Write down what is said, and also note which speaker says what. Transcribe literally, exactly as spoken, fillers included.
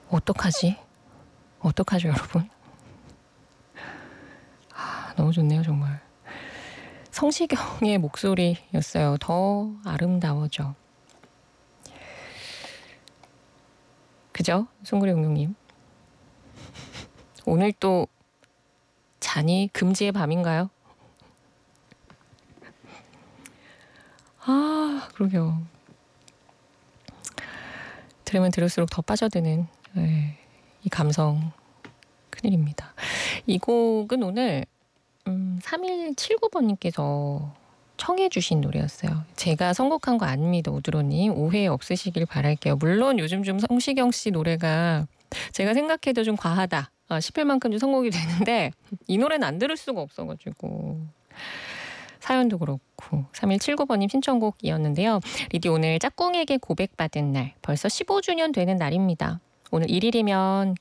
Speaker 1: 어떡하지? 어떡하죠, 여러분? 아, 너무 좋네요, 정말. 성시경의 목소리였어요. 더 아름다워져. 그죠? 송구리용용님. 오늘 또 잔이 금지의 밤인가요? 아, 그러게요. 들으면 들을수록 더 빠져드는 네, 이 감성 큰일입니다. 이 곡은 오늘 음, 삼일칠구 번님께서 청해 주신 노래였어요. 제가 선곡한 거 아닙니다. 오드로님. 오해 없으시길 바랄게요. 물론 요즘 좀 성시경 씨 노래가 제가 생각해도 좀 과하다 아, 싶을 만큼 좀 선곡이 되는데 이 노래는 안 들을 수가 없어가지고 사연도 그렇고 삼일칠구 번님 신청곡이었는데요. 리디 오늘 짝꿍에게 고백받은 날 벌써 십오 주년 되는 날입니다. 오늘 일 일이면